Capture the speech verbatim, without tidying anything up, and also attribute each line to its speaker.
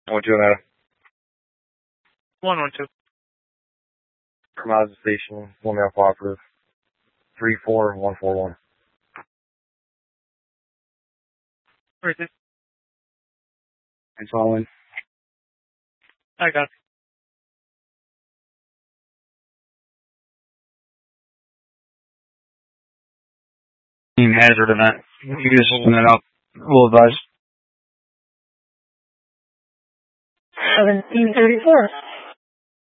Speaker 1: One two Nevada.
Speaker 2: One one two.
Speaker 1: From out of the station, one male cooperative. Three four one four one.
Speaker 2: Where is it?
Speaker 1: It's all in.
Speaker 2: I got it.
Speaker 1: Hazard event. You just open it up. We'll advise.
Speaker 3: seventeen thirty-four.